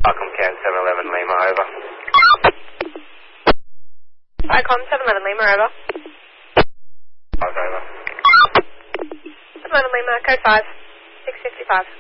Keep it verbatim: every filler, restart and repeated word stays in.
Welcome, Can seven eleven Lima, over. Welcome, seven eleven Lima, over. Over, over. seven eleven Lima, code five, six fifty-five.